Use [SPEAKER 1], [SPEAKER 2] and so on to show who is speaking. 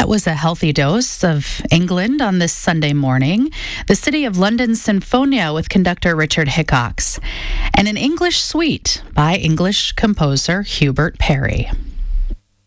[SPEAKER 1] That was a healthy dose of England on this Sunday morning. The City of London Sinfonia with conductor Richard Hickox. And an English suite by English composer Hubert Parry.